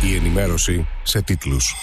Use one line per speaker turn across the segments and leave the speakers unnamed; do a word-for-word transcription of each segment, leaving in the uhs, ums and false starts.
Η ενημέρωση σε τίτλους.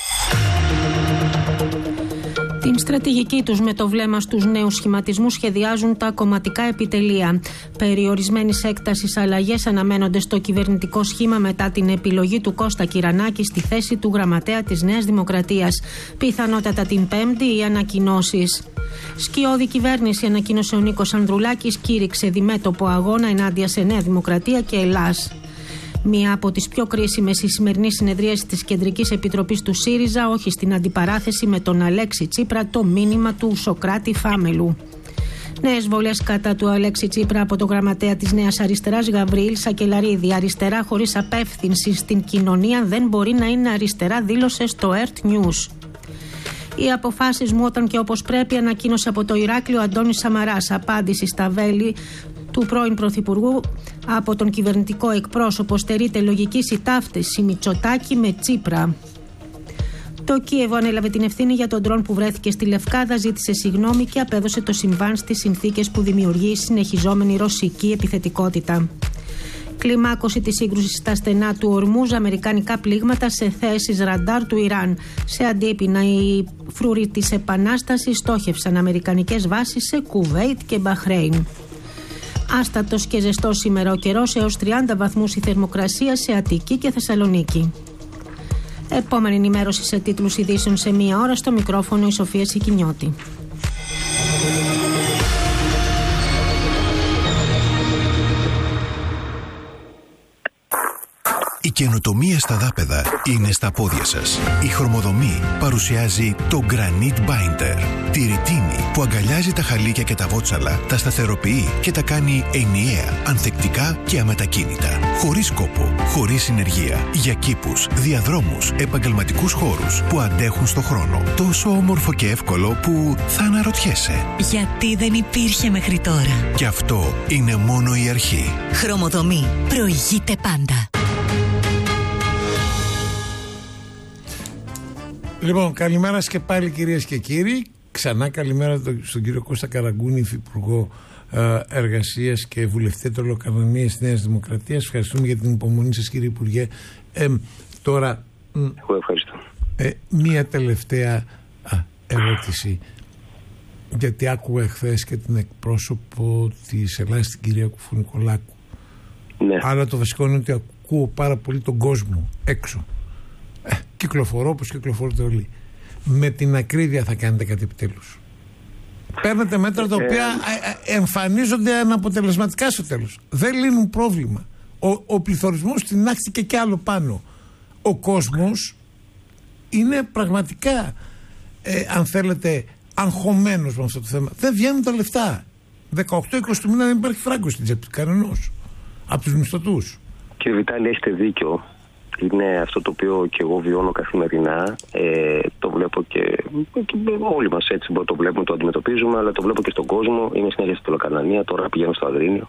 Την στρατηγική τους με το βλέμμα στους νέους σχηματισμούς σχεδιάζουν τα κομματικά επιτελεία. Περιορισμένης έκτασης αλλαγές αναμένονται στο κυβερνητικό σχήμα μετά την επιλογή του Κώστα Κυρανάκη στη θέση του γραμματέα της Νέας Δημοκρατίας. Πιθανότατα την Πέμπτη οι ανακοινώσεις. Σκιώδη κυβέρνηση ανακοίνωσε ο Νίκος Ανδρουλάκης, κήρυξε διμέτωπο αγώνα ενάντια σε Νέα Δημοκρατία και Ελλάς. Μία από τις πιο κρίσιμες η σημερινή συνεδρίαση της Κεντρικής Επιτροπής του ΣΥΡΙΖΑ, όχι στην αντιπαράθεση με τον Αλέξη Τσίπρα, το μήνυμα του Σωκράτη Φάμελου. Νέες βολές κατά του Αλέξη Τσίπρα από το γραμματέα της Νέας Αριστεράς Γαβριήλ Σακελαρίδη. Αριστερά χωρίς απεύθυνση στην κοινωνία δεν μπορεί να είναι αριστερά, δήλωσε στο ΕΡΤ News. Οι αποφάσεις μου όταν και όπως πρέπει, ανακοίνωσε από το Ηράκλειο Αντώνης Σαμαράς. Απάντηση στα βέλη του πρώην Πρωθυπουργού από τον κυβερνητικό εκπρόσωπο. Στερείται λογική ταύτιση Μητσοτάκη με Τσίπρα. Το Κίεβο ανέλαβε την ευθύνη για τον ντρόν που βρέθηκε στη Λευκάδα, ζήτησε συγγνώμη και απέδωσε το συμβάν στις συνθήκες που δημιουργεί η συνεχιζόμενη ρωσική επιθετικότητα. Κλιμάκωση της σύγκρουσης στα στενά του Ορμούζ, αμερικανικά πλήγματα σε θέσεις ραντάρ του Ιράν. Σε αντίπεινα, οι φρούροι της Επανάστασης στόχευσαν αμερικανικές βάσεις σε Κουβέιτ και Μπαχρέιν. Άστατος και ζεστός σήμερα ο καιρός, έως τριάντα βαθμούς η θερμοκρασία σε Αττική και Θεσσαλονίκη. Επόμενη ενημέρωση σε τίτλους ειδήσεων σε μία ώρα, στο μικρόφωνο η Σοφία Σικινιώτη.
Η καινοτομία στα δάπεδα είναι στα πόδια σας. Η Χρωμοδομή παρουσιάζει το Granite Binder. Τη ρητίνη που αγκαλιάζει τα χαλίκια και τα βότσαλα, τα σταθεροποιεί και τα κάνει ενιαία, ανθεκτικά και αμετακίνητα. Χωρίς κόπο, χωρίς συνεργεία. Για κήπους, διαδρόμους, επαγγελματικούς χώρους που αντέχουν στο χρόνο. Τόσο όμορφο και εύκολο που θα αναρωτιέσαι.
Γιατί δεν υπήρχε μέχρι τώρα.
Και αυτό είναι μόνο η αρχή.
Χρωμοδομή. Προηγείται πάντα.
Λοιπόν, καλημέρα και πάλι κυρίες και κύριοι. Ξανά καλημέρα στον κύριο Κώστα Καραγκούνη, Υφυπουργό Εργασίας και Βουλευτή Τρολοκαρνανίας της Νέας Δημοκρατίας. Ευχαριστούμε για την υπομονή σας, κύριε Υπουργέ. Ε, τώρα,
Εγώ ευχαριστώ.
Ε, μία τελευταία α, ερώτηση. Γιατί άκουγα χθες και την εκπρόσωπο της Ελλάδας, την κυρία Κουφουνικολάκου.
Ναι.
Αλλά το βασικό είναι ότι ακούω πάρα πολύ τον κόσμο έξω. Ε, κυκλοφορώ όπως κυκλοφορείτε όλοι. Με την ακρίβεια θα κάνετε κάτι επιτέλους. Παίρνετε μέτρα τα οποία ε, ε, εμφανίζονται αναποτελεσματικά στο τέλος. Δεν λύνουν πρόβλημα. Ο, ο πληθωρισμός τεινάχτηκε και άλλο πάνω. Ο κόσμος είναι πραγματικά ε, αν θέλετε αγχωμένος με αυτό το θέμα. Δεν βγαίνουν τα λεφτά. δεκαοκτώ είκοσι του μήνα δεν υπάρχει φράγκο στην τσέπη κανενός από τους μισθωτούς.
Κύριε Βιτάλη, έχετε δίκιο. Είναι αυτό το οποίο και εγώ βιώνω καθημερινά. Ε, το βλέπω και, και όλοι μας έτσι το βλέπουμε, το αντιμετωπίζουμε, αλλά το βλέπω και στον κόσμο. Είμαι συνέχεια στην Τολοκαρνανία, τώρα πηγαίνω στο Αγρίνιο.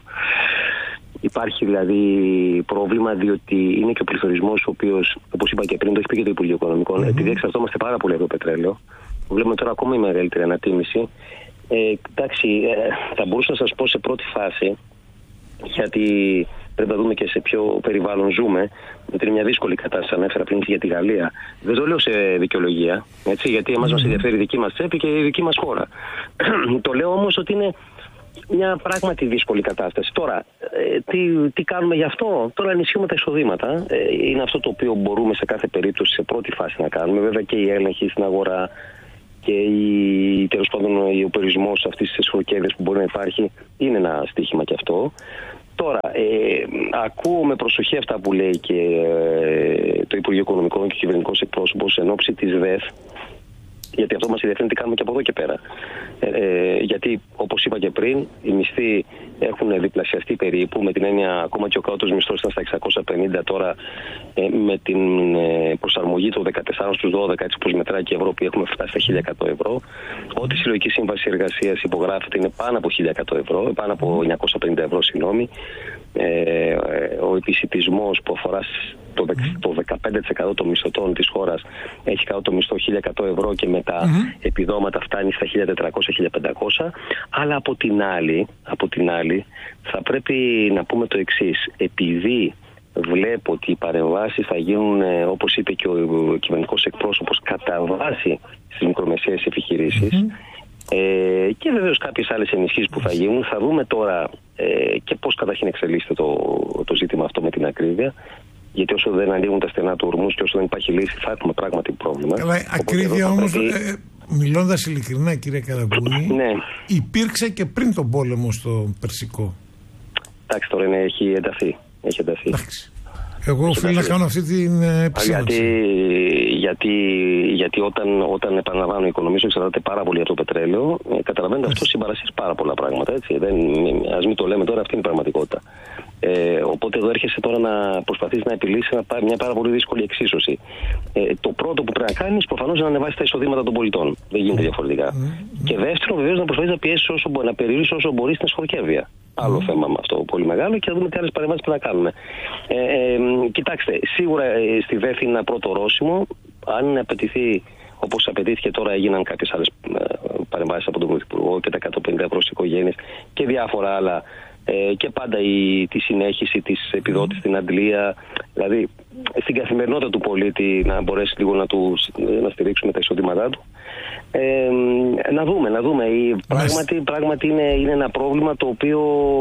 Υπάρχει δηλαδή πρόβλημα, διότι είναι και ο πληθωρισμός, ο οποίος, όπως είπα και πριν, το έχει πει και το Υπουργείο Οικονομικών, mm-hmm. επειδή εξαρτώμαστε πάρα πολύ από το πετρέλαιο. Βλέπουμε τώρα ακόμα η μεγαλύτερη ανατίμηση. Ε, εντάξει, ε, θα μπορούσα να σας πω σε πρώτη φάση, γιατί πρέπει να δούμε και σε ποιο περιβάλλον ζούμε. Γιατί είναι μια δύσκολη κατάσταση. Ανέφερα πριν για τη Γαλλία. Δεν το λέω σε δικαιολογία, έτσι, γιατί εμάς mm-hmm. μας ενδιαφέρει η δική μας τσέπη και η δική μας χώρα. Το λέω όμως ότι είναι μια πράγματι δύσκολη κατάσταση. Τώρα, ε, τι, τι κάνουμε γι' αυτό? Τώρα ενισχύουμε τα εισοδήματα. Ε, είναι αυτό το οποίο μπορούμε σε κάθε περίπτωση σε πρώτη φάση να κάνουμε. Βέβαια και η έλεγχη στην αγορά και η, τέλος πάντων ο περισμός αυτής της χωροκέδες που μπορεί να υπάρχει είναι ένα στοίχημα κι αυτό. Τώρα, ε, ακούω με προσοχή αυτά που λέει και ε, το Υπουργείο Οικονομικών και ο κυβερνητικός εκπρόσωπος εν ώψη της ΔΕΘ, γιατί αυτό μας ενδιαφέρει τι κάνουμε και από εδώ και πέρα. Ε, ε, γιατί, όπως είπα και πριν, οι μισθοί έχουν διπλασιαστεί περίπου, με την έννοια ακόμα και ο κάτωτος μισθός ήταν στα εξακόσια πενήντα, τώρα ε, με την ε, προσαρμογή των δεκατέσσερα στους δώδεκα, έτσι όπως μετράει και η Ευρώπη, έχουμε φτάσει στα χίλια εκατό ευρώ. Ό,τι συλλογική σύμβαση εργασίας υπογράφεται είναι πάνω από χίλια εκατό ευρώ, πάνω από εννιακόσια πενήντα ευρώ, συγγνώμη. Ε, ο επισιτισμός που αφορά το, το δεκαπέντε τοις εκατό των μισθωτών της χώρας έχει κάτω το μισθό χίλια εκατό ευρώ και με τα mm-hmm. επιδόματα φτάνει στα χίλια τετρακόσια με χίλια πεντακόσια. Αλλά από την άλλη, από την άλλη θα πρέπει να πούμε το εξής. Επειδή βλέπω ότι οι παρεμβάσεις θα γίνουν, όπως είπε και ο κυβερνητικός εκπρόσωπος, κατά βάση στις μικρομεσαίες επιχειρήσεις. Mm-hmm. Ε, και βεβαίως κάποιες άλλες ενισχύσεις που θα γίνουν. Θα δούμε τώρα ε, και πώς καταρχήν εξελίσσεται το, το ζήτημα αυτό με την ακρίβεια. Γιατί όσο δεν ανοίγουν τα στενά του ορμούς και όσο δεν υπάρχει λύση, θα έχουμε πράγματι πρόβλημα. Καλά,
ακρίβεια όμως, πρέπει... ε, μιλώντας ειλικρινά, κύριε Καραγκούνη, ναι. υπήρξε και πριν τον πόλεμο στο Περσικό.
Εντάξει, τώρα είναι, έχει ενταθεί. Έχει ενταθεί.
Εντάξει. Εγώ οφείλω να κάνω αυτή την επισήμανση.
Γιατί, γιατί, γιατί όταν, όταν επαναλαμβάνω η οικονομία σου εξαρτάται πάρα πολύ από το πετρέλαιο, καταλαβαίνετε αυτό συμπαρασύρει πάρα πολλά πράγματα. Έτσι. Δεν, ας μην το λέμε τώρα, αυτή είναι η πραγματικότητα. Ε, οπότε εδώ έρχεσαι τώρα να προσπαθείς να επιλύσεις μια πάρα πολύ δύσκολη εξίσωση. Ε, το πρώτο που πρέπει να κάνεις προφανώς είναι να ανεβάσεις τα εισοδήματα των πολιτών. Δεν γίνεται διαφορετικά. Mm-hmm. Και δεύτερον, βεβαίως να προσπαθείς να πιέσεις όσο μπορεί, να περιορίσεις όσο μπορεί στην εσωτερική. Άλλο mm. θέμα με αυτό πολύ μεγάλο, και να δούμε τι άλλες παρεμβάσεις πρέπει να κάνουμε. Ε, ε, κοιτάξτε, σίγουρα ε, στη ΔΕΘ είναι ένα πρώτο ορόσημο. Αν απαιτηθεί, όπως απαιτήθηκε τώρα, έγιναν κάποιες άλλες ε, παρεμβάσεις από τον Πρωθυπουργό και τα εκατόν πενήντα ευρώ στις οικογένειες και διάφορα άλλα. Ε, και πάντα η, τη συνέχιση της επιδότησης στην αντλία, δηλαδή στην καθημερινότητα του πολίτη να μπορέσει λίγο να, του, να στηρίξουμε τα εισοδήματά του. Ε, να δούμε, να δούμε. Η, πράγματι πράγματι είναι, είναι ένα πρόβλημα το οποίο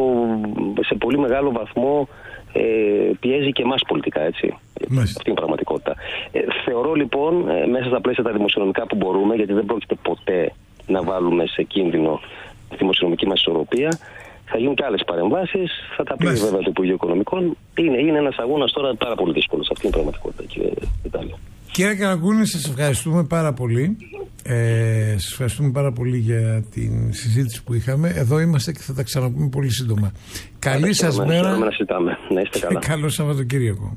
σε πολύ μεγάλο βαθμό ε, πιέζει και εμάς πολιτικά, έτσι. Μάλιστα. Αυτή είναι η πραγματικότητα. Ε, θεωρώ λοιπόν, ε, μέσα στα πλαίσια τα δημοσιονομικά που μπορούμε, γιατί δεν πρόκειται ποτέ να βάλουμε σε κίνδυνο τη δημοσιονομική μας ισορροπία, θα γίνουν και άλλες παρεμβάσεις, θα τα πει βέβαια το Υπουργείο Οικονομικών. Είναι, είναι ένας αγώνας τώρα πάρα πολύ δύσκολος. Αυτή είναι η πραγματικότητα, κύριε Βιτάλιο.
Κύριε Καραγκούνη, σας ευχαριστούμε πάρα πολύ. Ε, σας ευχαριστούμε πάρα πολύ για την συζήτηση που είχαμε. Εδώ είμαστε και θα τα ξαναπούμε πολύ σύντομα. Καλή σας μέρα.
Να συζητάμε. Να είστε καλά.
Καλό Σαββατοκύριακο.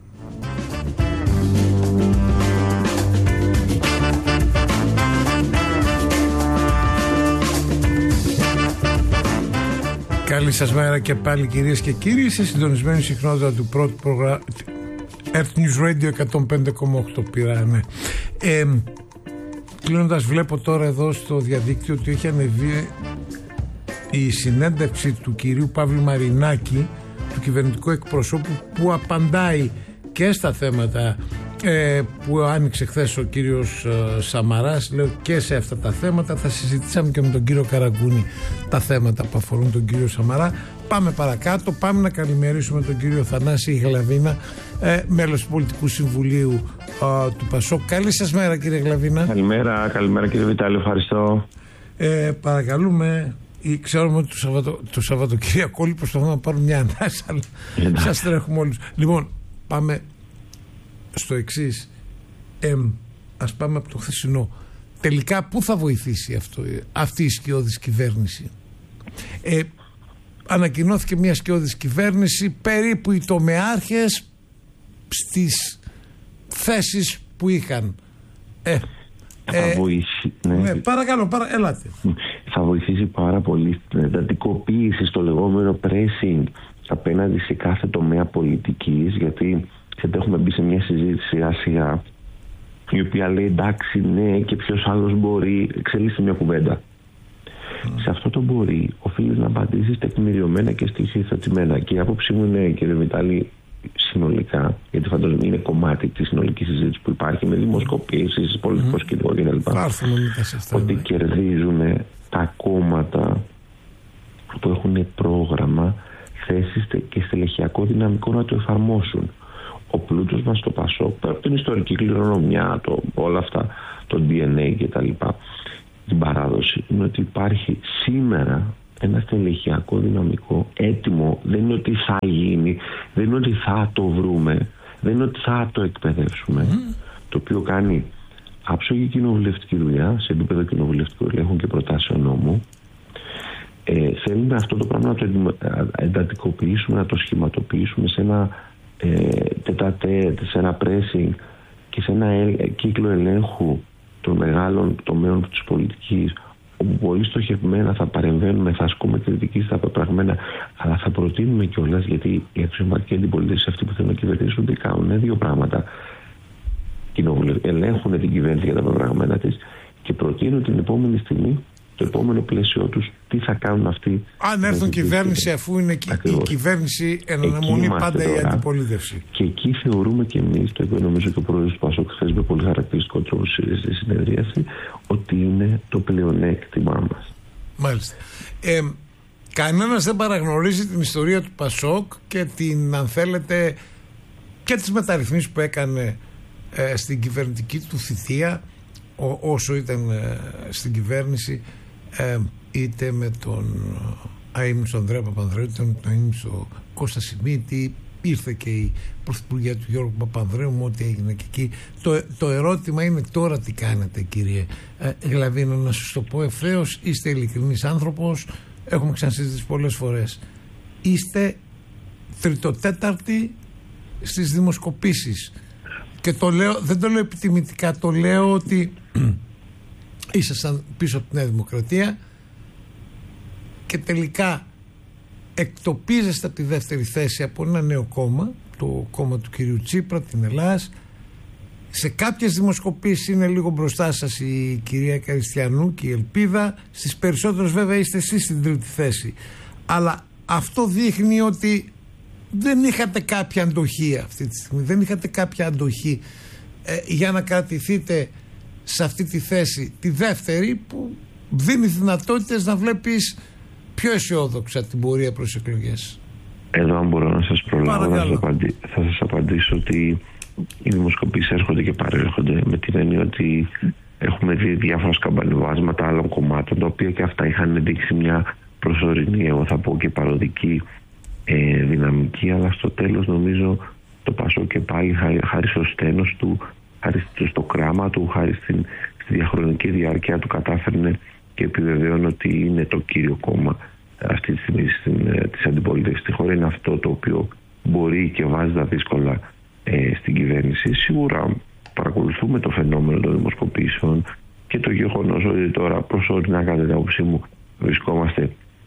Καλή σας μέρα και πάλι, κυρίες και κύριοι, σε συντονισμένη συχνότητα του πρώτου πρόγραμμα Earth News Radio εκατόν πέντε κόμμα οκτώ πήραμε. Ε, κλείνοντας, βλέπω τώρα εδώ στο διαδίκτυο ότι έχει ανεβεί η συνέντευξη του κυρίου Παύλου Μαρινάκη, του κυβερνητικού εκπροσώπου, που απαντάει και στα θέματα ε, που άνοιξε χθες ο κύριος ε, Σαμαράς. Λέω και σε αυτά τα θέματα. Θα συζητήσαμε και με τον κύριο Καραγκούνη τα θέματα που αφορούν τον κύριο Σαμαρά. Πάμε παρακάτω, πάμε να καλημερίσουμε τον κύριο Θανάση Γλαβίνα, ε, μέλος του Πολιτικού Συμβουλίου ε, του ΠΑΣΟΚ. Καλή σας μέρα, κύριε Γλαβίνα.
Καλημέρα, καλημέρα κύριε Βιτάλιο, ευχαριστώ.
Ε, παρακαλούμε, ξέρουμε ότι το, Σαββατο, το Σαββατοκύριακο όλοι προσπαθούν να πάρουν μια ανάσα, αλλά σας τρέχουμε όλους. Λοιπόν, πάμε στο εξής. Ε, ας πάμε από το χθεσινό. Τελικά πού θα βοηθήσει αυτό, αυτή η σκιώδης κυβέρνηση? Ε, ανακοινώθηκε μια σκιώδης κυβέρνηση, περίπου οι τομεάρχες στις θέσεις που είχαν. Ε,
θα ε, βοηθήσει. Ναι.
Ναι, παρακαλώ, παρα, ελάτε.
Θα βοηθήσει πάρα πολύ στην εντατικοποίηση, στο λεγόμενο pressing απέναντι σε κάθε τομέα πολιτικής, γιατί έχουμε μπει σε μια συζήτηση σιγά σιγά, η οποία λέει εντάξει, ναι, και ποιος άλλος μπορεί, εξελίσσεται μια κουβέντα. Mm. Σε αυτό το μπορεί οφείλεις να απαντήσεις τεκμηριωμένα και στοιχειοθετημένα. Και η άποψή μου είναι, κύριε Βιτάλη, συνολικά, γιατί φαντάζομαι είναι κομμάτι της συνολικής συζήτησης που υπάρχει με δημοσκοπήσεις, πολιτικό mm. σκηνικό κλπ. Ότι κερδίζουν τα κόμματα που έχουν πρόγραμμα, θέσεις και στελεχειακό δυναμικό να το εφαρμόσουν. Ο πλούτος μας στο ΠΑΣΟΚ, από την ιστορική κληρονομιά, το, όλα αυτά, το ντι εν έι και τα λοιπά, την παράδοση, είναι ότι υπάρχει σήμερα ένα στελεχειακό δυναμικό έτοιμο. Δεν είναι ότι θα γίνει, δεν είναι ότι θα το βρούμε, δεν είναι ότι θα το εκπαιδεύσουμε, mm. το οποίο κάνει άψογη κοινοβουλευτική δουλειά σε επίπεδο κοινοβουλευτικού ελέγχου και προτάσεων νόμου. Ε, θέλουμε αυτό το πράγμα να το εντατικοποιήσουμε, να το σχηματοποιήσουμε σε ένα τετατέτ, σε ένα pressing και σε ένα κύκλο ελέγχου των μεγάλων τομέων της πολιτικής, όπου πολύ στοχευμένα θα παρεμβαίνουμε, θα ασκούμε κριτική στα πεπραγμένα, αλλά θα προτείνουμε κιόλας, γιατί οι αξιωματικοί αντιπολίτες, αυτοί που θέλουν να κυβερνήσουν, τι κάνουν δύο πράγματα. Ελέγχουν την κυβέρνηση για τα πεπραγμένα της και προτείνουν την επόμενη στιγμή το επόμενο πλαίσιο τους τι θα κάνουν αυτοί.
Αν έρθουν κυβέρνηση, αφού είναι η κυβέρνηση εν αναμονή πάντα η αντιπολίτευση.
Και εκεί θεωρούμε και εμείς, το είπε νομίζω και ο πρόεδρος του ΠΑΣΟΚ χθες με πολύ χαρακτηριστικό τρόπο στη συνεδρίαση, ότι είναι το πλεονέκτημά μας.
Μάλιστα. Ε, κανένας δεν παραγνωρίζει την ιστορία του ΠΑΣΟΚ και την, αν θέλετε, και τις μεταρρυθμίσεις που έκανε ε, στην κυβερνητική του θητεία ό, όσο ήταν ε, στην κυβέρνηση, ε, είτε με τον αείμνηστο Ανδρέα Παπανδρέου, είτε με τον αείμνηστο Κώστα Σιμίτη, ήρθε και η πρωθυπουργία του Γιώργου Παπανδρέου, με ό,τι έγινε και εκεί. Το, το ερώτημα είναι τώρα τι κάνετε, κύριε ε, Γλαβίνο, να σας το πω ευθέως, είστε ειλικρινής άνθρωπος, έχουμε ξανασυζητήσει πολλές φορές. Είστε τριτοτέταρτοι στις δημοσκοπήσεις. Και το λέω, δεν το λέω επιτιμητικά, το λέω ότι ήσασταν πίσω από τη Νέα Δημοκρατία και τελικά εκτοπίζεστε από τη δεύτερη θέση από ένα νέο κόμμα, το κόμμα του κυρίου Τσίπρα, την Ελλάς. Σε κάποιες δημοσκοπήσεις είναι λίγο μπροστά σας η κυρία Καριστιανού και η Ελπίδα, στις περισσότερες βέβαια είστε εσείς στην τρίτη θέση. Αλλά αυτό δείχνει ότι δεν είχατε κάποια αντοχή αυτή τη στιγμή, δεν είχατε κάποια αντοχή ε, για να κρατηθείτε σε αυτή τη θέση, τη δεύτερη, που δίνει δυνατότητες να βλέπεις πιο αισιόδοξα την πορεία προς εκλογές.
Εδώ αν μπορώ να σας προλάβω, να σας απαντή, θα σας απαντήσω ότι οι δημοσκοπήσεις έρχονται και παρέρχονται, με την έννοια ότι έχουμε δει διάφορα σκαμπανιβάσματα άλλων κομμάτων, τα οποία και αυτά είχαν δείξει μια προσωρινή, εγώ θα πω και παροδική ε, δυναμική, αλλά στο τέλος νομίζω το ΠΑΣΟΚ και πάλι χάρη, χάρη στο στένος του, χάρη στο κράμα του, χάρη στην, στη διαχρονική διάρκεια του κατάφερνε και επιβεβαίωνε ότι είναι το κύριο κόμμα αυτή τη στιγμή της αντιπολίτευσης στη χώρα. Είναι αυτό το οποίο μπορεί και βάζει τα δύσκολα ε, στην κυβέρνηση. Σίγουρα παρακολουθούμε το φαινόμενο των δημοσκοπήσεων και το γεγονός ότι τώρα προσωρινά, κατά την άποψή μου, βρισκόμαστε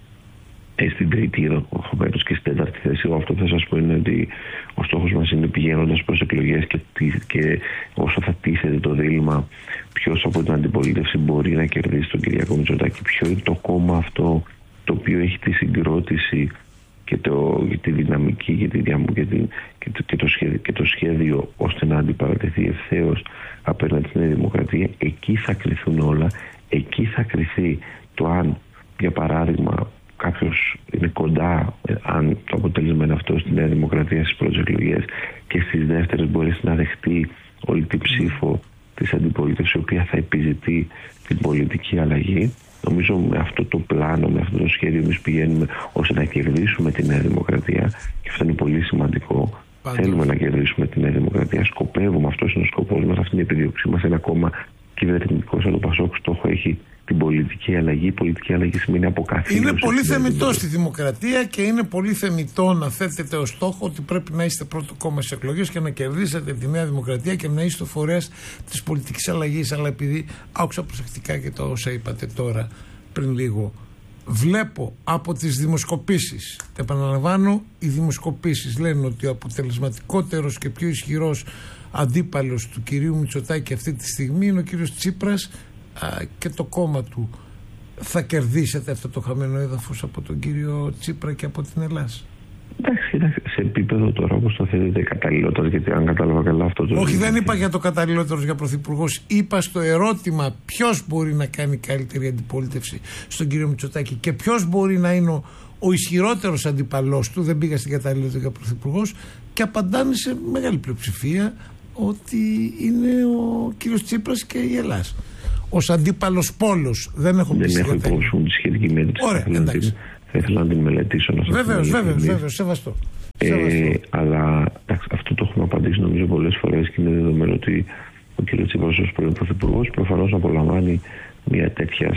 ε, στην τρίτη ενδεχομένως και στην τέταρτη θέση. Εγώ αυτό θα σας πω είναι ότι ο στόχος μας είναι, πηγαίνοντας προς εκλογές και, και όσο θα τίθεται το δίλημμα ποιος από την αντιπολίτευση μπορεί να κερδίσει τον Κυριάκο Μητσοτάκη, ποιο είναι το κόμμα αυτό το οποίο έχει τη συγκρότηση και, το, και τη δυναμική και, τη, και, την, και, το, και, το σχέδιο, και το σχέδιο ώστε να αντιπαρατεθεί ευθέως απέναντι στην Νέα Δημοκρατία. Εκεί θα κρυθούν όλα. Εκεί θα κρυθεί το αν, για παράδειγμα, κάποιος είναι κοντά, αν το αποτέλεσμα είναι αυτό, στη Νέα Δημοκρατία στις πρώτες εκλογές, και στις δεύτερες μπορεί να δεχτεί όλη την ψήφο της αντιπολίτευσης, η οποία θα επιζητεί την πολιτική αλλαγή. Νομίζω με αυτό το πλάνο, με αυτό το σχέδιο, εμείς πηγαίνουμε ώστε να κερδίσουμε τη Νέα Δημοκρατία, και αυτό είναι πολύ σημαντικό. Πάντως. Θέλουμε να κερδίσουμε τη Νέα Δημοκρατία. Σκοπεύουμε, αυτό είναι ο σκοπός μας, αυτή είναι η επιδίωξή μας. Ένα κόμμα κυβερνητικό σαν το ΠΑΣΟΚ στόχο έχει την πολιτική αλλαγή. Η πολιτική αλλαγή σημαίνει αποκαθήλωση.
Είναι πολύ θεμιτό στη δημοκρατία και είναι πολύ θεμιτό να θέτετε ως στόχο ότι πρέπει να είστε πρώτο κόμμα στις εκλογές και να κερδίσετε τη Νέα Δημοκρατία και να είστε ο φορέας της πολιτικής αλλαγής. Αλλά επειδή άκουσα προσεκτικά και το όσα είπατε τώρα πριν λίγο, βλέπω από τις δημοσκοπήσεις, επαναλαμβάνω, οι δημοσκοπήσεις λένε ότι ο αποτελεσματικότερος και πιο ισχυρός αντίπαλος του κυρίου Μητσοτάκη αυτή τη στιγμή είναι ο κύριος Τσίπρας και το κόμμα του. Θα κερδίσετε αυτό το χαμένο έδαφος από τον κύριο Τσίπρα και από την Ελλάδα?
Εντάξει, σε επίπεδο τώρα όπως το θέλετε καταλληλότερος, γιατί αν κατάλαβα καλά αυτό το...
Όχι, δεν είπα για το καταλληλότερος για πρωθυπουργός. Είπα στο ερώτημα ποιος μπορεί να κάνει καλύτερη αντιπολίτευση στον κύριο Μητσοτάκη και ποιος μπορεί να είναι ο, ο ισχυρότερος αντίπαλός του. Δεν πήγα στην καταλληλότερη για πρωθυπουργός και απαντάνε σε μεγάλη πλειοψηφία ότι είναι ο κύριος Τσίπρας και η Ελλάδα. Ως αντίπαλος πόλος. Δεν έχω πει.
Δεν έχω υπόψη μου τη σχετική μέτρηση.
Ωραία, εντάξει.
Θα ήθελα να την μελετήσω.
Βέβαιως, βέβαιως, βέβαιως, σεβαστό.
Ε, σεβαστό. Αλλά εντάξει, αυτό το έχουμε απαντήσει νομίζω πολλές φορές και είναι δεδομένο ότι ο κ. Τσίπρας ως πρώην πρωθυπουργός προφανώς απολαμβάνει μια τέτοια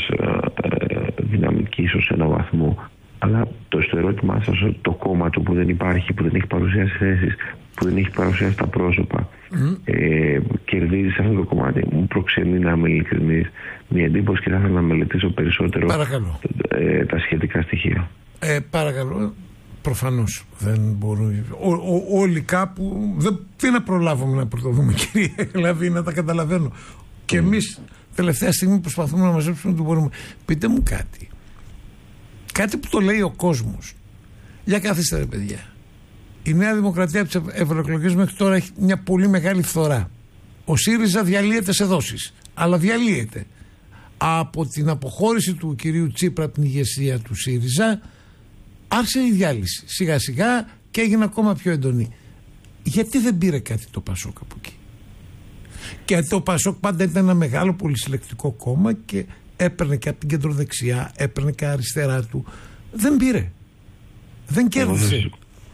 ε, δυναμική ίσως σε έναν βαθμό. Αλλά το στο ερώτημά σας, το κόμμα του που δεν υπάρχει, που δεν έχει παρουσιάσει θέσεις, που δεν έχει παρουσιάσει τα πρόσωπα, mm. ε, κερδίζει σε αυτό το κομμάτι, μου προξενεί, να είμαι ειλικρινής, μια εντύπωση και θα ήθελα να μελετήσω περισσότερο ε, τα σχετικά στοιχεία.
Ε, παρακαλώ. Προφανώς δεν μπορούν. Ό, ό, όλοι κάπου. Δεν, τι να προλάβουμε να πρωτοδούμε, κύριε Λαβή, να τα καταλαβαίνω. Και mm. εμείς τελευταία στιγμή προσπαθούμε να μαζέψουμε ό,τι μπορούμε. Πείτε μου κάτι. Κάτι που το λέει ο κόσμος. Για καθίστε ρε παιδιά. Η Νέα Δημοκρατία από τις ευρωεκλογές μέχρι τώρα έχει μια πολύ μεγάλη φθορά. Ο ΣΥΡΙΖΑ διαλύεται σε δόσεις. Αλλά διαλύεται. Από την αποχώρηση του κυρίου Τσίπρα από την ηγεσία του ΣΥΡΙΖΑ άρχισε η διάλυση. Σιγά σιγά και έγινε ακόμα πιο έντονη. Γιατί δεν πήρε κάτι το Πασόκ από εκεί? Και το Πασόκ πάντα ήταν ένα μεγάλο πολυσυλλεκτικό κόμμα και έπαιρνε και από την κεντροδεξιά, έπαιρνε και αριστερά του. Δεν πήρε. Δεν κέρδισε.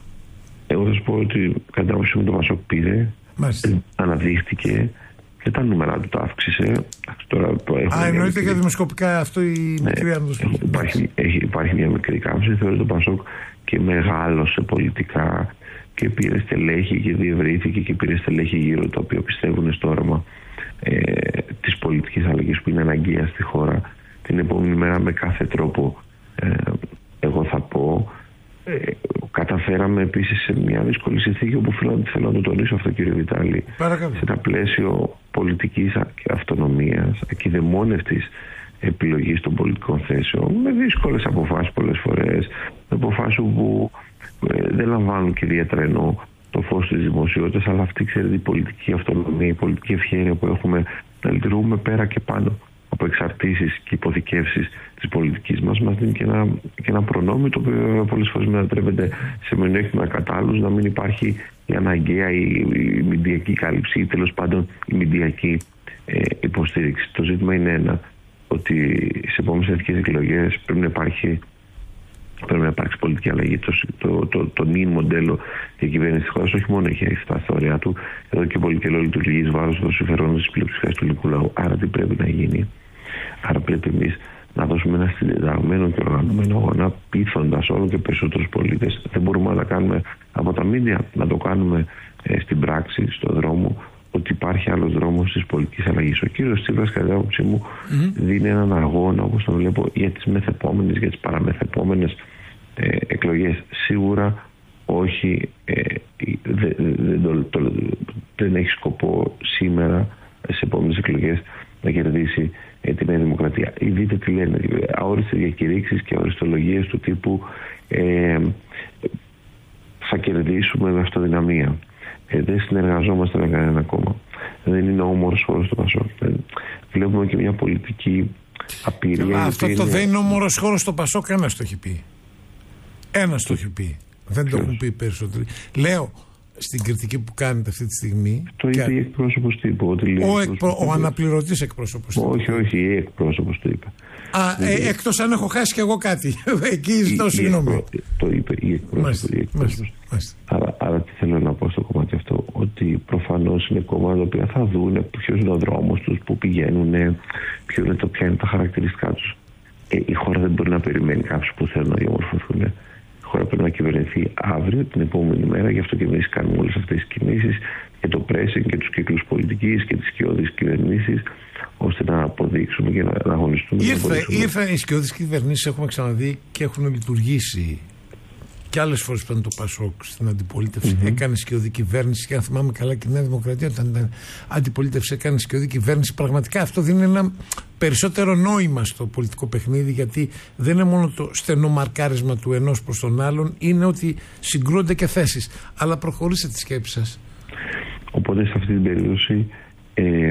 Εγώ θα σου πω ότι κατά την άποψή μου το Πασόκ πήρε,
Μάλιστα.
αναδείχθηκε και τα νούμερα του τα αύξησε. Τώρα
Α, εννοείται για δημοσκοπικά αυτό η
ναι,
μικρή ανδροσπορτή.
Υπάρχει, υπάρχει μια μικρή κάμψη. Θεωρεί το Πασόκ και μεγάλωσε πολιτικά και πήρε στελέχη και διευρύθηκε και πήρε στελέχη γύρω τα οποία πιστεύουν στο όραμα ε, της πολιτικής αλλαγής που είναι αναγκαία στη χώρα. Την επόμενη μέρα με κάθε τρόπο ε, εγώ θα πω ε, καταφέραμε επίσης σε μια δύσκολη συνθήκη όπου θέλω, θέλω να το τονίσω αυτό κύριε Βιτάλη.
Παρακαλώ.
Σε ένα πλαίσιο πολιτικής και αυτονομίας, ακιδεμόνευτης επιλογής των πολιτικών θέσεων, με δύσκολες αποφάσεις πολλές φορές, με αποφάσεις που ε, δεν λαμβάνουν και ιδιαίτερα εννοώ το φως της δημοσιότητας, αλλά αυτή ξέρετε η πολιτική αυτονομία, η πολιτική ευχέρεια που έχουμε να λειτουργούμε πέρα και πάνω από εξαρτήσεις και υποθηκεύσεις της πολιτικής μας, μας δίνει και ένα, και ένα προνόμιο το οποίο πολλές φορές μετατρέπεται σε μειονέκτημα κατά άλλους, να μην υπάρχει η αναγκαία η, η μηντιακή κάλυψη ή τέλος πάντων η μηντιακή ε, υποστήριξη. Το ζήτημα είναι ένα, ότι σε επόμενες εθνικές εκλογές πρέπει να υπάρχει πρέπει να υπάρξει πολιτική αλλαγή. Το, το, το, το νυν μοντέλο διακυβέρνηση της χώρας όχι μόνο έχει φτάσει στα όρια του, εδώ και πολύ καιρό λειτουργεί εις βάρος των συμφερόντων της πλειοψηφίας του ελληνικού λαού. Άρα τι πρέπει να γίνει? Άρα πρέπει εμείς να δώσουμε ένα συντεταγμένο και οργανωμένο αγώνα, πείθοντας όλο και περισσότερους πολίτες. Δεν μπορούμε να τα κάνουμε από τα μίντια, να το κάνουμε ε, στην πράξη, στον δρόμο, ότι υπάρχει άλλος δρόμος της πολιτικής αλλαγής. Ο κύριος Τσίπρας, κατά την άποψή μου, mm-hmm. δίνει έναν αγώνα, όπως τον βλέπω, για τις μεθεπόμενες, για τις παραμεθεπόμενες ε, εκλογές. Σίγουρα όχι, ε, δε, δε, το, το, δεν έχει σκοπό σήμερα, σε επόμενες εκλογές, να κερδίσει ε, τη Νέα Δημοκρατία. Ή δείτε τι λένε, αόριστες διακηρύξεις και αοριστολογίες του τύπου ε, θα κερδίσουμε με αυτοδυναμία. Ε, δεν συνεργαζόμαστε με κανένα κόμμα. Δεν είναι όμορος χώρος το Πασόκ. Βλέπουμε και μια πολιτική απειρία.
Αυτό
είναι...
το δεν είναι όμορος χώρος στο Πασόκ, ένας το έχει πει. Ένας το έχει πει. Δεν το έχουν πει περισσότεροι. Λέω στην κριτική που κάνετε αυτή τη στιγμή.
Το είπε η εκπρόσωπος τύπου. Ότι
ο, εκπρο... ο αναπληρωτής εκπρόσωπος τύπου.
Όχι, όχι, η εκπρόσωπος το είπε.
Α, ε, ε, εκτός αν έχω χάσει κι εγώ κάτι. Εκεί ζητώ συγγνώμη.
Το είπε η εκπρόσωπος. Άρα, άρα τι θέλω να πω στο κομμάτι αυτό, ότι προφανώς είναι κόμματα τα οποία θα δουν ποιος είναι ο δρόμος τους, που πηγαίνουν, ποιο είναι το, ποια είναι τα χαρακτηριστικά τους. Ε, η χώρα δεν μπορεί να περιμένει κάποιους που θέλουν να διαμορφωθούν. Η χώρα πρέπει να κυβερνηθεί αύριο, την επόμενη μέρα, γι' αυτό και εμείς κάνουμε όλες αυτές τις κινήσεις και το pressing και τους κύκλους πολιτικής και τις σκιώδεις κυβερνήσεις, ώστε να αποδείξουμε και να, να αγωνιστούμε.
Ήρθε, ήρθε οι σκιώδεις κυβερνήσεις, έχουμε ξαναδεί και έχουν λειτουργήσει. Και άλλες φορές που ήταν το Πασόκ στην αντιπολίτευση, mm-hmm. έκανε σκιώδη κυβέρνηση. Και αν θυμάμαι καλά, και η Νέα Δημοκρατία, όταν ήταν αντιπολίτευση, έκανε σκιώδη κυβέρνηση. Πραγματικά αυτό δίνει ένα περισσότερο νόημα στο πολιτικό παιχνίδι, γιατί δεν είναι μόνο το στενό μαρκάρισμα του ενός προς τον άλλον, είναι ότι συγκρούνται και θέσεις. Αλλά προχωρήστε τη σκέψη σας.
Οπότε σε αυτή την περίπτωση ε,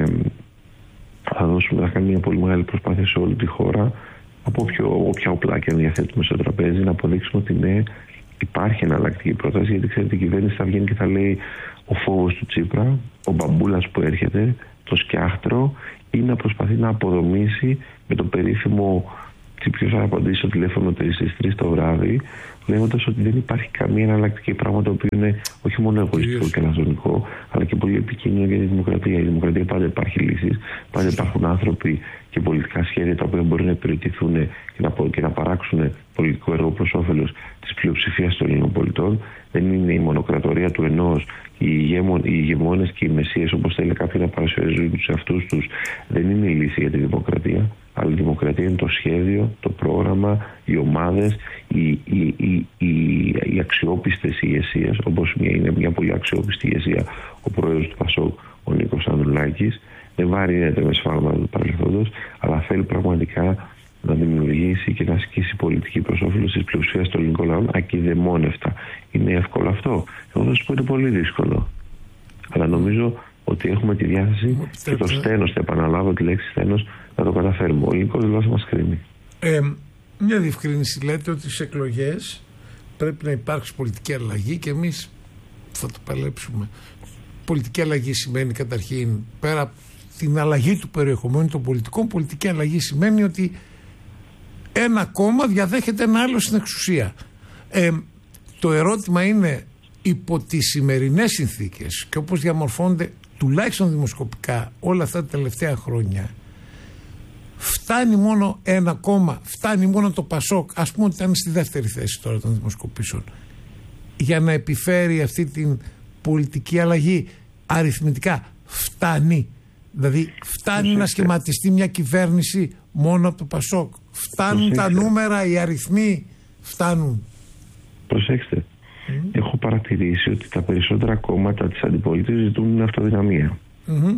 θα δώσουμε να κάνουμε μια πολύ μεγάλη προσπάθεια σε όλη τη χώρα, από όποια όπλα και αν διαθέτουμε στο τραπέζι, να αποδείξουμε ότι ναι, υπάρχει εναλλακτική πρόταση, γιατί ξέρετε η κυβέρνηση θα βγαίνει και θα λέει ο φόβος του Τσίπρα, ο μπαμπούλας που έρχεται, το σκιάχτρο, ή να προσπαθεί να αποδομήσει με το περίφημο ποιος θα απαντήσει στο τηλέφωνο στις τρεις το βράδυ, λέγοντας ότι δεν υπάρχει καμία εναλλακτική, πράγμα το οποίο είναι όχι μόνο εγωιστικό και αναζωνικό, αλλά και πολύ επικίνδυνο για τη δημοκρατία. Η δημοκρατία πάντα υπάρχει λύσεις, πάντα υπάρχουν άνθρωποι και πολιτικά σχέδια τα οποία μπορεί να υπηρετηθούν και να, και να παράξουν πολιτικό έργο προς όφελος της πλειοψηφίας των Ελληνικών πολιτών. Δεν είναι η μονοκρατορία του ενός, οι, ηγέμον, οι ηγεμόνες και οι μεσίες, όπως θέλει κάποιοι να παρουσιάζουν τους εαυτούς τους, δεν είναι η λύση για τη δημοκρατία. Αλλά η δημοκρατία είναι το σχέδιο, το πρόγραμμα, οι ομάδες, οι, οι, οι, οι, οι αξιόπιστες ηγεσίες, όπως μια, είναι μια πολύ αξιόπιστη ηγεσία ο πρόεδρος του Πασόκ, ο Νίκος Ανδρουλάκης, δεν βαρύνεται με σφάλματα του παρελθόντος, αλλά θέλει πραγματικά να δημιουργήσει και να ασκήσει πολιτική προς όφελος της πλειοψηφίας των ελληνικών λαών ακειδεμόνευτα. Είναι εύκολο αυτό? Εγώ θα σου πω είναι πολύ δύσκολο. Αλλά νομίζω ότι έχουμε τη διάθεση και το στένος, θα επαναλάβω τη λέξη στένος, να το καταφέρουμε. Ο ελληνικός λαός μας κρίνει.
Ε, μια διευκρίνηση, λέτε ότι στις εκλογές πρέπει να υπάρξει πολιτική αλλαγή και εμείς θα το παλέψουμε. Πολιτική αλλαγή σημαίνει καταρχήν, πέρα από την αλλαγή του περιεχομένου των πολιτικών, πολιτική αλλαγή σημαίνει ότι ένα κόμμα διαδέχεται ένα άλλο στην εξουσία. Ε, το ερώτημα είναι, υπό τις σημερινές συνθήκες και όπως διαμορφώνονται τουλάχιστον δημοσκοπικά όλα αυτά τα τελευταία χρόνια, φτάνει μόνο ένα κόμμα, φτάνει μόνο το Πασόκ, ας πούμε ότι ήταν στη δεύτερη θέση τώρα των δημοσκοπήσεων, για να επιφέρει αυτή την πολιτική αλλαγή αριθμητικά? Φτάνει? Δηλαδή φτάνει Προσέξτε. να σχηματιστεί μια κυβέρνηση μόνο από το Πασόκ? Φτάνουν Προσέξτε. τα νούμερα, οι αριθμοί φτάνουν? Προσέξτε,
mm. έχω παρατηρήσει ότι τα περισσότερα κόμματα της αντιπολίτευσης ζητούν αυτοδυναμία. Mm-hmm.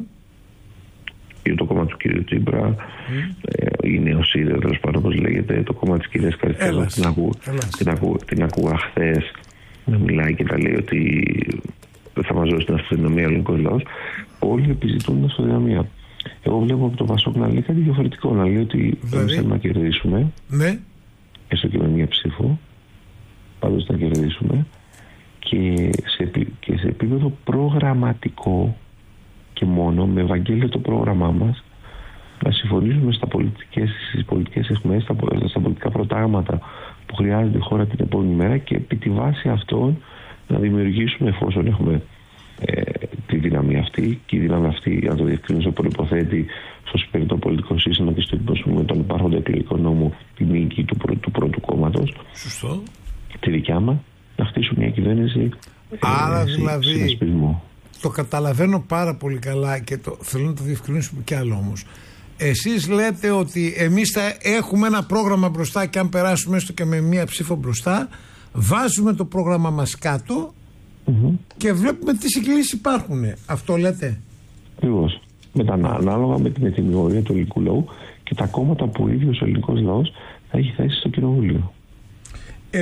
Το κόμμα του κ. Τσίπρα, mm. ε, η Νεοσύδερ, τέλος πάντων όπως λέγεται, το κόμμα της κυρίας Καριστέλα, την, ακού, την, ακού, την ακούγα χθες να μιλάει και τα λέει ότι θα μας δώσει την αυτοδυναμία ο ελληνικός λαός. Όλοι επιζητούν την αυτοδυναμία. Εγώ βλέπω από το Πασόκ να λέει κάτι διαφορετικό, να λέει ότι δηλαδή, θέλουμε να κερδίσουμε, ναι, έστω και με μία ψήφο, πάντως να κερδίσουμε, και σε, και σε επίπεδο προγραμματικό και μόνο, με Ευαγγέλιο το πρόγραμμά μας, να συμφωνήσουμε στα πολιτικές, στις πολιτικές αιχμές, στα, στα πολιτικά προτάγματα που χρειάζεται η χώρα την επόμενη μέρα, και επί τη βάση αυτών να δημιουργήσουμε, εφόσον έχουμε ε, τη δύναμη αυτή, και η δύναμη αυτή, αν το διευκρινίσω, προϋποθέτει στο σημερινό πολιτικό σύστημα και στο υπόσχομαι τον υπάρχοντα εκλογικό νόμο τη νίκη του, πρω, του πρώτου κόμματος,
σωστό,
τη δικιά μας, να χτίσουμε μια κυβέρνηση.
Άρα ε, δηλαδή συνασπισμό. Το καταλαβαίνω πάρα πολύ καλά και το, θέλω να το διευκρινίσουμε κι άλλο όμως. Εσείς λέτε ότι εμείς θα έχουμε ένα πρόγραμμα μπροστά και αν περάσουμε έστω και με μία ψήφο μπροστά, βάζουμε το πρόγραμμα μας κάτω mm-hmm. και βλέπουμε τι συγκλήσεις υπάρχουν. Αυτό λέτε?
Ακριβώς. Μετά ανάλογα με την ετοιμιγορία του ελληνικού λαού και τα κόμματα που ο ίδιος ο ελληνικός λαός θα έχει θέσει στο κοινοβούλιο. Ε,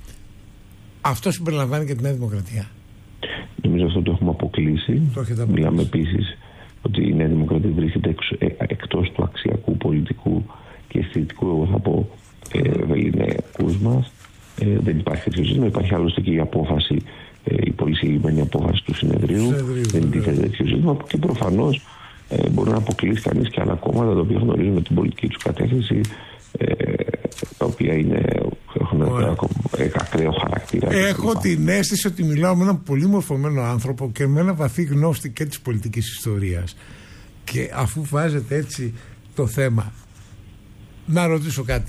αυτό συμπεριλαμβάνει και τη Νέα Δημοκρατία?
Νομίζω αυτό το έχουμε αποκλείσει. Το Μιλάμε επίσης ότι η Νέα Δημοκρατία βρίσκεται εξ, ε, εκτός του αξιακού, πολιτικού και αισθητικού, εγώ θα πω, ε, βεληναίκους μας. Ε, δεν υπάρχει τέτοιο ζήτημα. Υπάρχει άλλωστε και η απόφαση, ε, η πολύ συγκεκριμένη απόφαση του συνεδρίου. συνεδρίου δεν τίθεται τέτοιο ζήτημα. Και προφανώς ε, μπορεί να αποκλείσει κανείς και άλλα κόμματα τα οποία γνωρίζουν την πολιτική του κατεύθυνση, ε, τα οποία είναι, έχουν ακραίο χαρακτήρα.
Έχω την αίσθηση ότι μιλάω με έναν πολύ μορφωμένο άνθρωπο και με ένα βαθύ γνώστη και της πολιτικής ιστορίας. Και αφού βάζετε έτσι το θέμα, να ρωτήσω κάτι.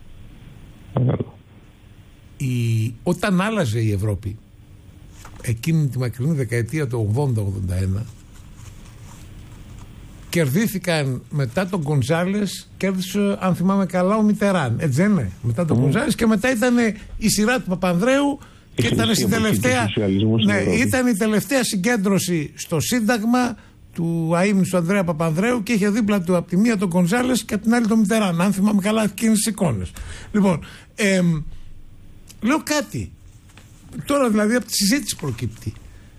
Η... Όταν άλλαζε η Ευρώπη εκείνη τη μακρινή δεκαετία του ογδόντα ογδόντα ένα, κερδίθηκαν μετά τον Γκονζάλες, κέρδισε, αν θυμάμαι καλά, ο Μιτεράν. Έτσι δεν είναι? Μετά τον mm. Γκονζάλες, και μετά ήταν η σειρά του Παπανδρέου και ήταν στην τελευταία. Ναι, ήταν η τελευταία συγκέντρωση στο Σύνταγμα του αείμνηστου Ανδρέα Παπανδρέου και είχε δίπλα του από τη μία τον Γκονζάλες και από την άλλη τον Μιτεράν. Αν θυμάμαι καλά, εκείνες τις εικόνες. Λοιπόν, ε, λέω κάτι. Τώρα δηλαδή από τη συζήτηση προκύπτει.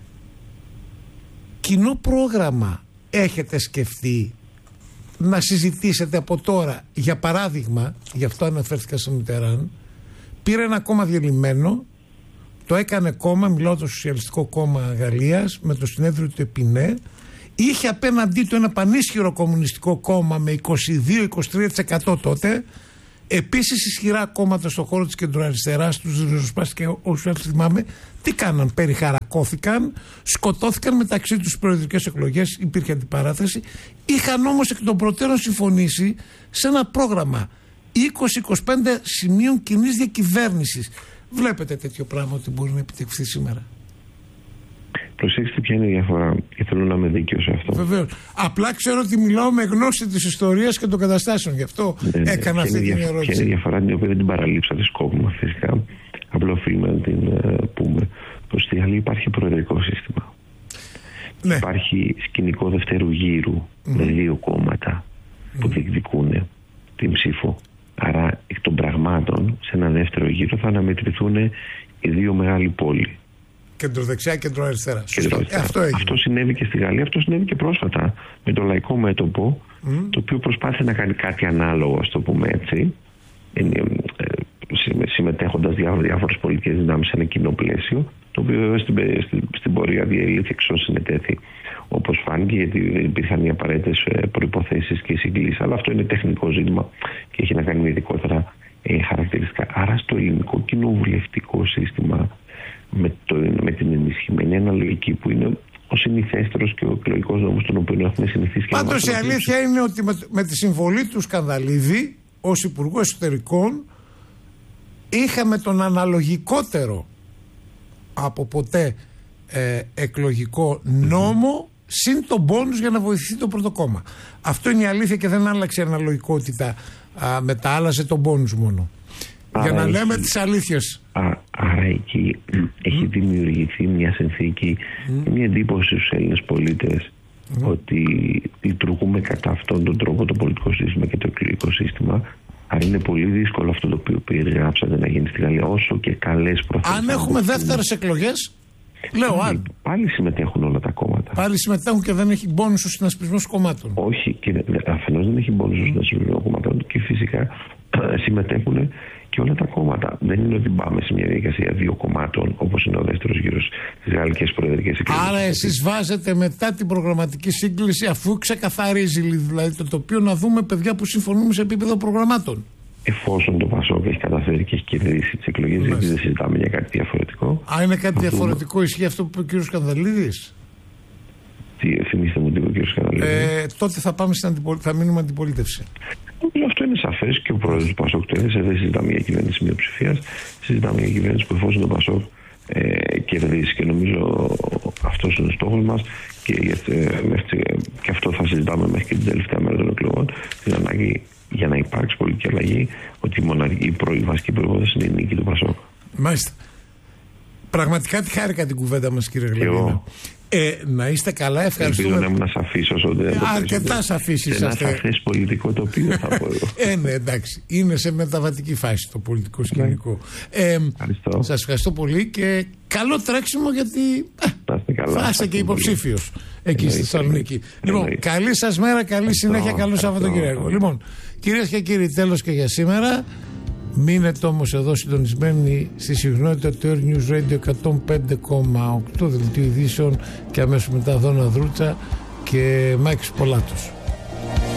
Κοινό πρόγραμμα έχετε σκεφτεί να συζητήσετε από τώρα? Για παράδειγμα, γι' αυτό αναφέρθηκα σε Μιτεράν, πήρε ένα κόμμα διαλυμένο, το έκανε κόμμα, μιλάω το Σοσιαλιστικό Κόμμα Γαλλίας, με το συνέδριο του Επινέ, είχε απέναντί του ένα πανίσχυρο κομμουνιστικό κόμμα με είκοσι δύο με είκοσι τρία τοις εκατό τότε, επίσης ισχυρά κόμματα στον χώρο της κεντροαριστεράς, τους ριζοσπάστες και όσους έτσι θυμάμαι. Τι κάναν? Περιχαρακώθηκαν, σκοτώθηκαν μεταξύ τους προεδρικές εκλογές, υπήρχε αντιπαράθεση. Είχαν όμως εκ των προτέρων συμφωνήσει σε ένα πρόγραμμα είκοσι με είκοσι πέντε σημείων κοινής διακυβέρνησης. Βλέπετε τέτοιο πράγμα ότι μπορεί να επιτευχθεί σήμερα?
Προσέξτε ποια είναι η διαφορά και θέλω να είμαι δίκαιο σε αυτό.
Βεβαίως. Απλά ξέρω ότι μιλάω με γνώση της ιστορίας και των καταστάσεων. Γι' αυτό ναι, έκανα αυτή την ερώτηση.
Ποια είναι η διαφορά, την οποία δεν την παραλείψατε σκόπιμα φυσικά. Απλά οφείλουμε να την uh, πούμε. Πως στη Γαλλία υπάρχει προεδρικό σύστημα.
Ναι.
Υπάρχει σκηνικό δευτέρου γύρου mm. με δύο κόμματα mm. που διεκδικούν την ψήφο. Άρα εκ των πραγμάτων σε ένα δεύτερο γύρο θα αναμετρηθούν οι δύο μεγάλοι πόλοι.
Κεντροδεξιά, κεντροαριστερά.
Ε, αυτό, αυτό συνέβη και στη Γαλλία, αυτό συνέβη και πρόσφατα με το Λαϊκό Μέτωπο, mm. το οποίο προσπάθησε να κάνει κάτι ανάλογο, ας το πούμε έτσι, ε, ε, συμμετέχοντας διάφορες πολιτικές δυνάμεις σε ένα κοινό πλαίσιο, το οποίο βέβαια στην, στην, στην πορεία διελήφθη εξ όσων συνετέθη, όπως φάνηκε, γιατί υπήρχαν οι απαραίτητες προϋποθέσεις και συγκλήσεις. Αλλά αυτό είναι τεχνικό ζήτημα και έχει να κάνει με ειδικότερα ε, χαρακτηριστικά. Άρα στο ελληνικό κοινοβουλευτικό σύστημα, με, το, με την ενισχυμένη αναλογική που είναι ο συνηθέστερος και ο εκλογικός νόμος τον οποίο έχουμε συνηθίσει.
Πάντως η αλήθεια είναι ότι με, με τη συμβολή του Σκανδαλίδη ως Υπουργό Εσωτερικών είχαμε τον αναλογικότερο από ποτέ ε, εκλογικό νόμο mm-hmm. συν τον πόνους για να βοηθηθεί το πρώτο κόμμα. Αυτό είναι η αλήθεια και δεν άλλαξε η αναλογικότητα, α, μετάλλασε τον πόνους μόνο. Άρα για να έχει, λέμε τις αλήθειες. Α,
άρα εκεί mm. έχει δημιουργηθεί μια συνθήκη, mm. μια εντύπωση στους Έλληνες πολίτες mm. ότι λειτουργούμε κατά αυτόν τον τρόπο το πολιτικό σύστημα και το εκλογικό σύστημα. Άρα είναι πολύ δύσκολο αυτό το οποίο περιγράψατε να γίνει στη Γαλλία, όσο και καλές προθέσεις.
Αν έχουμε δεύτερες εκλογές, λέω αν.
Πάλι συμμετέχουν όλα τα κόμματα.
Πάλι συμμετέχουν και δεν έχει μπόνους ο συνασπισμός κομμάτων.
Όχι, και αφενός δεν έχει μπόνους ο συνασπισμός κομμάτων και φυσικά συμμετέχουν και όλα τα κόμματα. Δεν είναι ότι πάμε σε μια διαδικασία δύο κομμάτων, όπως είναι ο δεύτερος γύρος στις γαλλικές προεδρικές εκλογές.
Άρα εσείς βάζετε μετά την προγραμματική σύγκληση, αφού ξεκαθαρίζει δηλαδή το τοπίο, να δούμε παιδιά που συμφωνούμε σε επίπεδο προγραμμάτων.
Εφόσον το Πασόκ έχει καταφέρει και έχει κερδίσει τις εκλογές, γιατί δεν συζητάμε για κάτι διαφορετικό.
Α, είναι κάτι διαφορετικό, ισχύει αυτό που είπε ο κ. Σκανδαλίδης.
Τι, θυμίστε μου τι είπε ο κ. Σκανδαλίδης.
Ε, τότε θα, πάμε στην αντιπολ... θα μείνουμε αντιπολίτευση.
Αυτό είναι σαφές και ο πρόεδρος του Πασόκ το έδεσε. Δεν συζητάμε για κυβέρνηση μειοψηφίας, συζητάμε για κυβέρνηση που εφόσον το Πασόκ ε, κερδίσει. Και νομίζω αυτός είναι ο στόχος μας και, ε, και αυτό θα συζητάμε μέχρι και την τελευταία μέρα των εκλογών. Την ανάγκη για να υπάρξει πολιτική αλλαγή, ότι η, μοναρική, η, προ, η βασική προϋπόθεση είναι η νίκη του Πασόκ.
Μάλιστα. Πραγματικά τη χάρηκα την κουβέντα μας, κύριε Γλαβίνα. Ε, να είστε καλά, ευχαριστούμε.
Ελπίζω να ήμουν σαφής όσο δεν.
Αρκετά σαφής είσαστε.
Σε ένα σαφές πολιτικό τοπίο θα πω εγώ.
Ε, ναι, εντάξει. Είναι σε μεταβατική φάση το πολιτικό σκηνικό. Ε, σας ευχαριστώ πολύ και καλό τρέξιμο, γιατί θα είστε και υποψήφιος εκεί στη Θεσσαλονίκη. Λοιπόν, καλή σας μέρα, καλή συνέχεια, καλό Σαββατοκύριακο. Λοιπόν, κυρίες και κύριοι, τέλος και για σήμερα. Μείνετε όμως εδώ συντονισμένοι στη συχνότητα του Air News Radio εκατόν πέντε κόμμα οκτώ, δελτίο ειδήσεων, και αμέσως μετά Δώνα Δρούτσα και Μάκης Πολάτος.